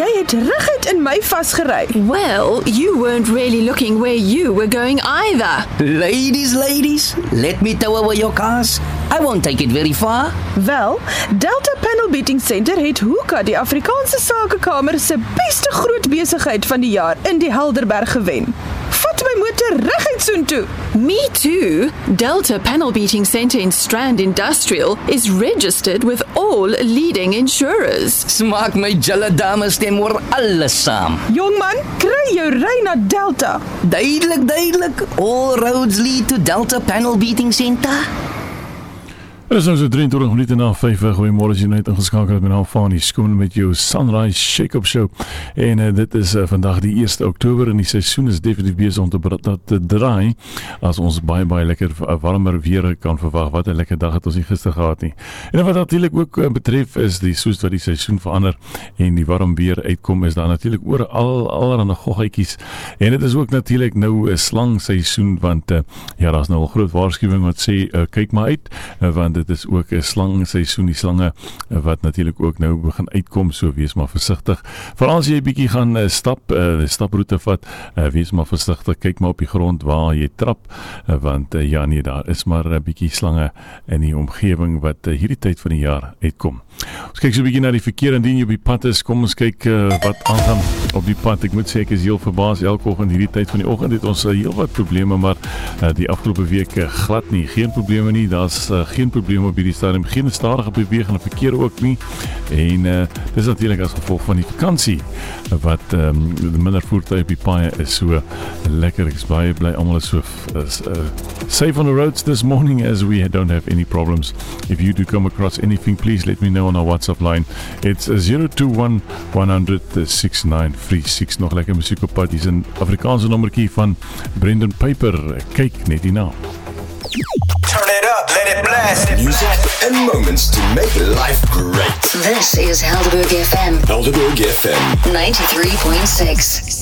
jy het reguit in my vasgery. Well, you weren't really looking where you were going either. Ladies, let me tow away your cars. I won't take it very far. Wel, Delta Panel Beating Center het Hoeka die Afrikaanse Sakekamer se beste groot besigheid van die jaar in die Helderberg gewen. Vat my motor reguit soontoe. Me too. Delta Panel Beating Center in Strand Industrial is registered with all leading insurers. Smaak my julle dames stem oor alles saam. Jongman, kry jou ry na Delta. Duidelik. All roads lead to Delta Panel Beating Center. Dit is nou so 23 minute na 5. Goeiemôre, jy net ingeskakel met my Fani skoon met jou Sunrise Shake-up Show. En dit is vandag die 1 Oktober en die seisoen is definitief besig om te draai as ons baie lekker warmer weer kan verwag. Wat 'n lekker dag het ons nie gister gehad nie. En wat natuurlik ook betref is die soos wat die seisoen verander en die warm weer uitkom, is daar natuurlik oor allerhande goggetjies. En dit is ook natuurlik nou 'n slangseisoen want ja, daar's nou 'n groot waarskuwing wat sê kyk maar uit want dit is ook 'n slangseisoen, die slange wat natuurlik ook nou begin uitkom, so wees maar versigtig. Veral as jy 'n bietjie gaan staproete vat, wees maar versigtig, kyk maar op die grond waar jy trap, want ja nee, daar is maar 'n bietjie slange in die omgewing wat hierdie tyd van die jaar uitkom. Ons kyk so 'n bietjie na die verkeer indien jy op die pad is. Kom ons kyk wat aangaan op die pad. Ek moet sê ek is heel verbaas elke oggend hierdie tyd van die oggend het ons heel wat probleme, maar die afgelope week glad nie, geen probleme nie. Daar's geen probleme op hierdie stadium, geen stadige bewegende verkeer ook nie. En dis natuurlik as gevolg van die vakansie wat minder voertuie op die paaie is. So lekker, ek is baie bly almal is so safe on the roads this morning as we don't have any problems. If you do come across anything, please let me know on our WhatsApp line. It's 021-100-6936. Nog lekker musiek op pad. Hier is 'n Afrikaanse nommertjie van Brendan Piper. Kyk net hierna. Turn it up, let it blast. Music and moments to make life great. This is Helderberg FM. Helderberg FM 93.6.